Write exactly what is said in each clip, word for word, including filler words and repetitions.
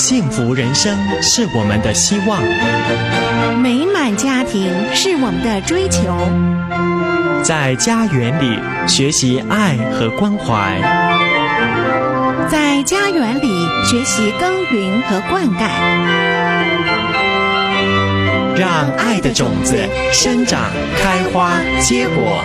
幸福人生是我们的希望， 美满家庭是我们的追求。 在家园里学习爱和关怀， 在家园里学习耕耘和灌溉， 让爱的种子生长、开花、结果。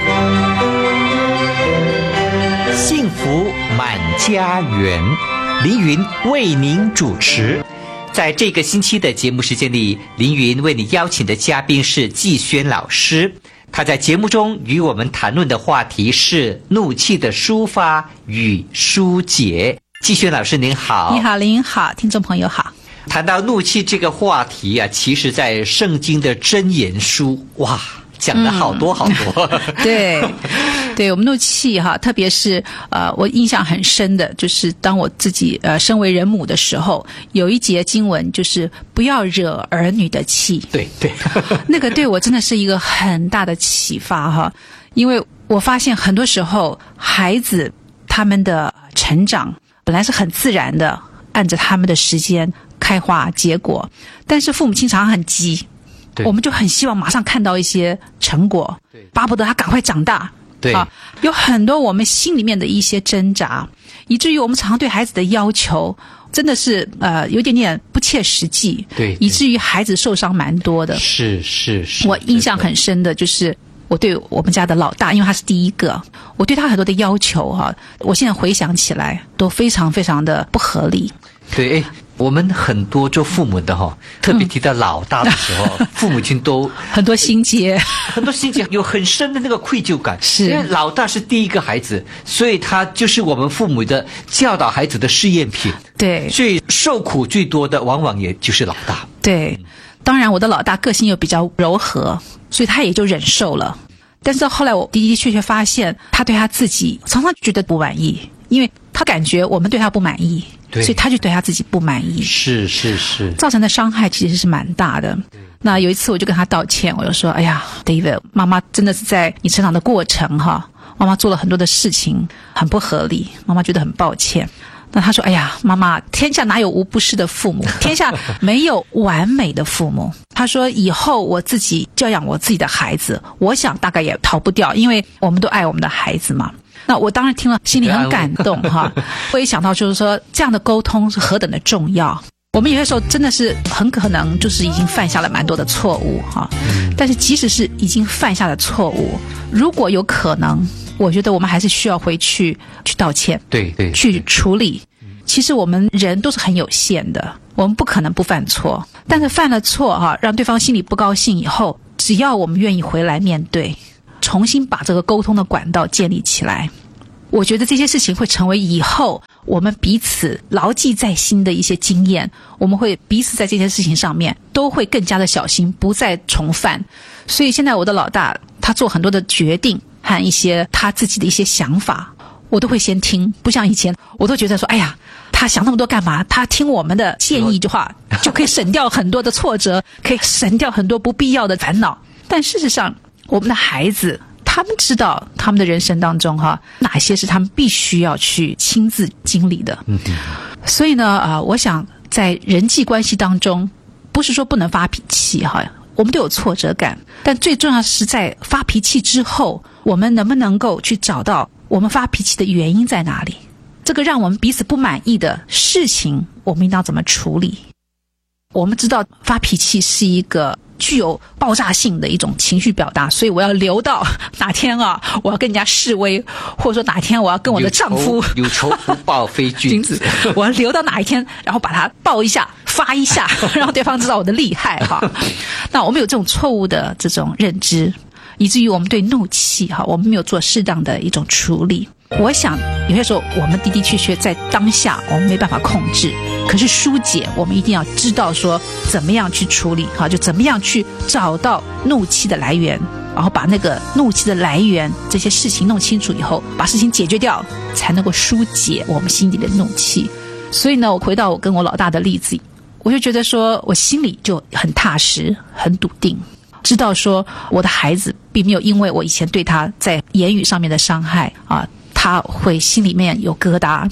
幸福满家园，凌云为您主持。在这个星期的节目时间里，凌云为你邀请的嘉宾是季轩老师。他在节目中与我们谈论的话题是怒气的抒发与疏解。季轩老师您好。 你好，凌云好，听众朋友好。 谈到怒气这个话题啊，其实在圣经的箴言书，哇，讲了好多好多。 嗯、对，对我们怒气哈，特别是呃，我印象很深的就是当我自己呃身为人母的时候，有一节经文就是不要惹儿女的气。 对对， 那个对我真的是一个很大的启发哈，因为我发现很多时候孩子他们的成长本来是很自然的，按着他们的时间开花结果，但是父母亲常常很急，我们就很希望马上看到一些成果，巴不得他赶快长大。 对啊，有很多我们心里面的一些挣扎，以至于我们常常对孩子的要求真的是呃有点点不切实际， 对， 以至于孩子受伤蛮多的。 是是是， 我印象很深的就是我对我们家的老大，因为他是第一个，我对他很多的要求哈、啊，我现在回想起来都非常非常的不合理。 对，我们很多做父母的哈，特别提到老大的时候，嗯、父母亲都很多心结， 很多心结，有很深的那个愧疚感。 是， 因为老大是第一个孩子，所以他就是我们父母的教导孩子的试验品。 对， 所以受苦最多的往往也就是老大。 对，当然我的老大个性又比较柔和，所以他也就忍受了。但是后来我的的确确发现，他对他自己常常觉得不满意，因为他感觉我们对他不满意，所以他就对他自己不满意。 是是是， 造成的伤害其实是蛮大的。那有一次我就跟他道歉，我就说：“哎呀 ，David， 妈妈真的是在你成长的过程哈，妈妈做了很多的事情很不合理，妈妈觉得很抱歉。”那他说：“哎呀，妈妈，天下哪有无不是的父母？天下没有完美的父母。”他说：“以后我自己教养我自己的孩子，我想大概也逃不掉，因为我们都爱我们的孩子嘛。”那我当然听了心里很感动哈，我也想到就是说这样的沟通是何等的重要。我们有些时候真的是很可能就是已经犯下了蛮多的错误哈，但是即使是已经犯下了错误，如果有可能，我觉得我们还是需要回去去道歉， 对对， 去处理。其实我们人都是很有限的，我们不可能不犯错，但是犯了错哈，让对方心里不高兴以后，只要我们愿意回来面对，重新把这个沟通的管道建立起来，我觉得这些事情会成为以后我们彼此牢记在心的一些经验，我们会彼此在这些事情上面都会更加的小心，不再重犯。所以现在我的老大他做很多的决定和一些他自己的一些想法，我都会先听，不像以前我都觉得说哎呀他想那么多干嘛，他听我们的建议的话就可以省掉很多的挫折，可以省掉很多不必要的烦恼。但事实上我们的孩子他们知道他们的人生当中哈，哪些是他们必须要去亲自经历的。嗯，所以呢啊、呃，我想在人际关系当中，不是说不能发脾气哈，我们都有挫折感，但最重要是在发脾气之后，我们能不能够去找到我们发脾气的原因在哪里？这个让我们彼此不满意的事情，我们应当怎么处理？我们知道发脾气是一个具有爆炸性的一种情绪表达，所以我要留到哪天啊，我要跟人家示威，或者说哪天我要跟我的丈夫有仇不报非君子， 我要留到哪一天，然后把它爆一下发一下，让对方知道我的厉害哈。那我们有这种错误的这种认知，以至于我们对怒气哈，我们没有做适当的一种处理。我想有些时候我们的的确确在当下我们没办法控制，可是疏解我们一定要知道说怎么样去处理哈，就怎么样去找到怒气的来源，然后把那个怒气的来源这些事情弄清楚以后，把事情解决掉，才能够疏解我们心里的怒气。所以呢，我回到我跟我老大的例子，我就觉得说我心里就很踏实很笃定，知道说我的孩子并没有因为我以前对他在言语上面的伤害啊，他会心里面有疙瘩，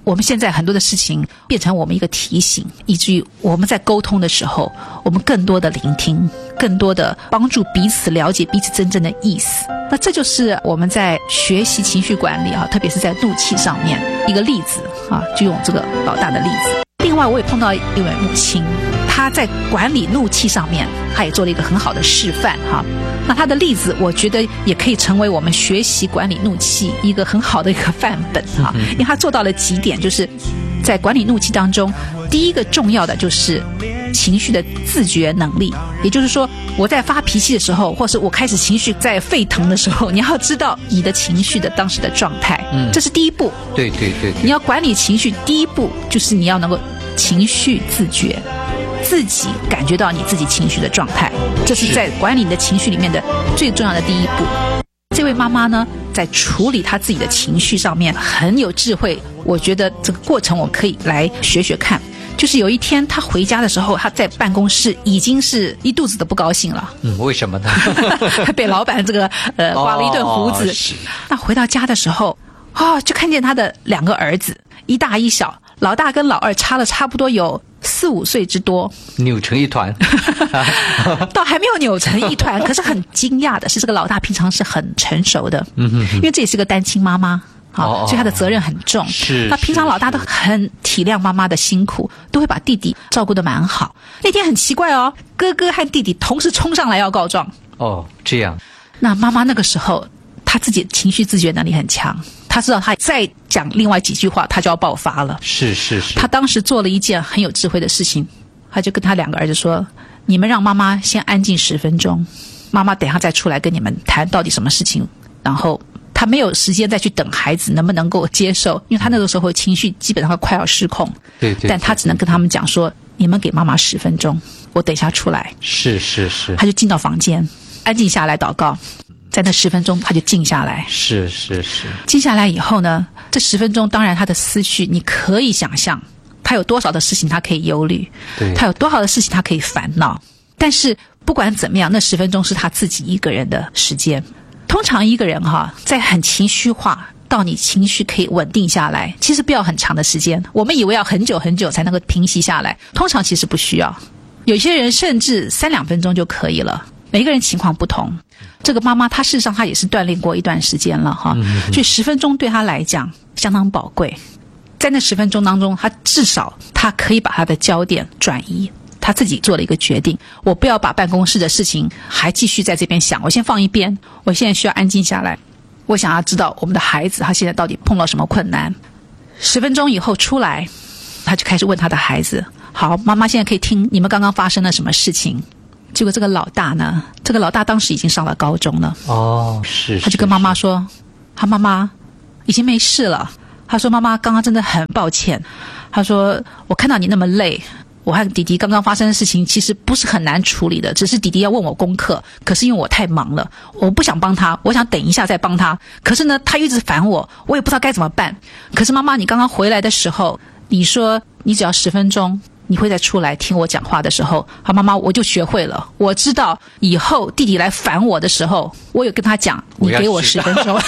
我们现在很多的事情变成我们一个提醒，以至于我们在沟通的时候，我们更多的聆听，更多的帮助彼此了解彼此真正的意思。那这就是我们在学习情绪管理啊，特别是在怒气上面一个例子啊，就用这个老大的例子。另外我也碰到一位母亲，她在管理怒气上面，她也做了一个很好的示范哈。那她的例子，我觉得也可以成为我们学习管理怒气一个很好的一个范本哈。因为她做到了几点，就是在管理怒气当中，第一个重要的就是情绪的自觉能力。也就是说，我在发脾气的时候，或是我开始情绪在沸腾的时候，你要知道你的情绪的当时的状态，嗯，这是第一步。 对对 对, 对， 你要管理情绪，第一步就是你要能够情绪自觉，自己感觉到你自己情绪的状态，这是在管理你的情绪里面的最重要的第一步。这位妈妈呢，在处理她自己的情绪上面很有智慧，我觉得这个过程我可以来学学看。就是有一天她回家的时候，她在办公室已经是一肚子的不高兴了。 嗯，为什么呢？ 被老板这个呃刮了一顿胡子。哦，那回到家的时候，哦，就看见她的两个儿子，一大一小，老大跟老二差了差不多有四五岁之多， 扭成一团。 倒还没有扭成一团，可是很惊讶的是，这个老大平常是很成熟的，嗯哼哼，因为这也是个单亲妈妈。好，所以他的责任很重。 是， 那平常老大都很体谅妈妈的辛苦，都会把弟弟照顾得蛮好。那天很奇怪哦，哥哥和弟弟同时冲上来要告状。 哦，这样。 那妈妈那个时候，她自己情绪自觉能力很强，她知道她再讲另外几句话，她就要爆发了。 是是是。 她当时做了一件很有智慧的事情，她就跟她两个儿子说：“你们让妈妈先安静十分钟，妈妈等一下再出来跟你们谈到底什么事情。”然后他没有时间再去等孩子能不能够接受，因为他那个时候情绪基本上快要失控。 对 对, 对。 但他只能跟他们讲说：“你们给妈妈十分钟，我等一下出来。” 是是是。 他就进到房间，安静下来祷告，在那十分钟他就静下来。 是是是。 静下来以后呢，这十分钟当然他的思绪，你可以想象他有多少的事情他可以忧虑， 对， 他有多少的事情他可以烦恼。但是不管怎么样，那十分钟是他自己一个人的时间。通常一个人哈，在很情绪化到你情绪可以稳定下来，其实不要很长的时间。我们以为要很久很久才能够平息下来，通常其实不需要。有些人甚至三两分钟就可以了。每个人情况不同。这个妈妈她事实上她也是锻炼过一段时间了哈，所以十分钟对她来讲相当宝贵。在那十分钟当中，她至少她可以把她的焦点转移。他自己做了一个决定，我不要把办公室的事情还继续在这边想，我先放一边，我现在需要安静下来。我想要知道我们的孩子他现在到底碰到什么困难。十分钟以后出来，他就开始问他的孩子：好，妈妈现在可以听你们刚刚发生了什么事情。结果这个老大呢，这个老大当时已经上了高中了。 哦，是。 他就跟妈妈说：他妈妈已经没事了。他说：妈妈刚刚真的很抱歉。他说：我看到你那么累，我和弟弟刚刚发生的事情其实不是很难处理的，只是弟弟要问我功课，可是因为我太忙了，我不想帮他，我想等一下再帮他，可是呢他一直烦我，我也不知道该怎么办。可是妈妈，你刚刚回来的时候，你说你只要十分钟你会再出来听我讲话的时候，好，妈妈，我就学会了，我知道以后弟弟来烦我的时候，我有跟他讲，你给我十分钟。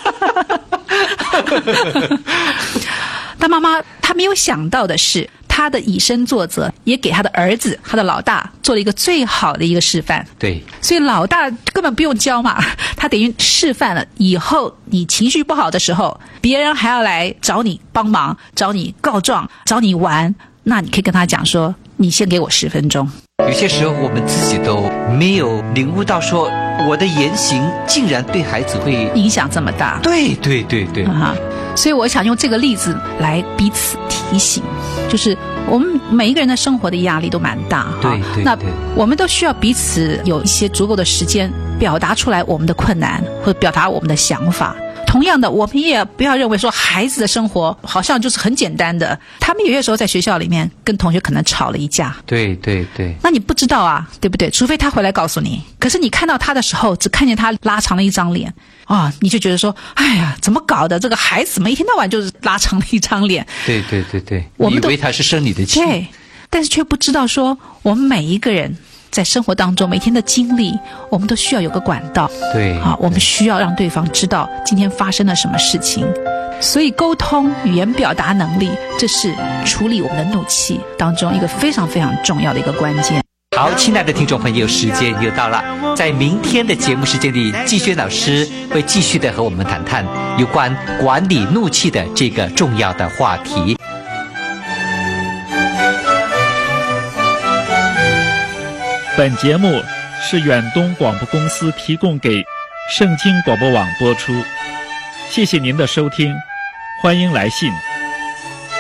但妈妈她没有想到的是，她的以身作则，也给她的儿子，她的老大做了一个最好的一个示范。 对， 所以老大根本不用教嘛，他等于示范了以后你情绪不好的时候，别人还要来找你帮忙，找你告状，找你玩，那你可以跟他讲说，你先给我十分钟。 有些时候我们自己都没有领悟到说，我的言行竟然对孩子会影响这么大。 对对对对、 啊、所以我想用这个例子来彼此提醒，就是我们每一个人的生活的压力都蛮大， 对对对， 那我们都需要彼此有一些足够的时间表达出来我们的困难，或者表达我们的想法。同样的，我们也不要认为说孩子的生活好像就是很简单的，他们有些时候在学校里面跟同学可能吵了一架， 对对对， 那你不知道啊，对不对？除非他回来告诉你，可是你看到他的时候只看见他拉长了一张脸啊、哦，你就觉得说，哎呀，怎么搞的，这个孩子怎么一天到晚就是拉长了一张脸。 对对对对， 我们以为他是生你的气， 对，但是却不知道说我们每一个人在生活当中每天的经历，我们都需要有个管道。 对， 啊，我们需要让对方知道今天发生了什么事情。 所以沟通、语言表达能力，这是处理我们的怒气当中一个非常非常重要的一个关键。 好，亲爱的听众朋友，时间又到了，在明天的节目时间里，季轩老师会继续的和我们谈谈有关管理怒气的这个重要的话题。 本节目是远东广播公司提供给圣经广播网播出，谢谢您的收听，欢迎来信。